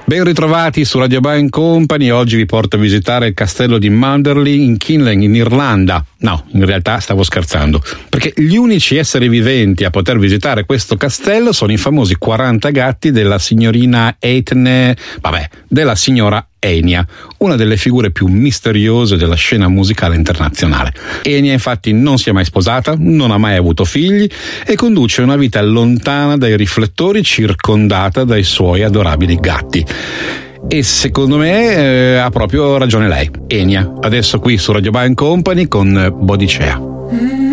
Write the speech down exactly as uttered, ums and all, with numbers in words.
Ben ritrovati su Radio Band Company. Oggi vi porto a visitare il castello di Manderley in Kinloch, in Irlanda. No, in realtà stavo scherzando, perché gli unici esseri viventi a poter visitare questo castello sono i famosi quaranta gatti della signorina Etne, vabbè, della signora Enya, una delle figure più misteriose della scena musicale internazionale. Enya infatti non si è mai sposata, non ha mai avuto figli e conduce una vita lontana dai riflettori, circondata dai suoi adorabili gatti. E secondo me eh, ha proprio ragione lei, Enya. Adesso qui su Radio Band Company con Bodicea.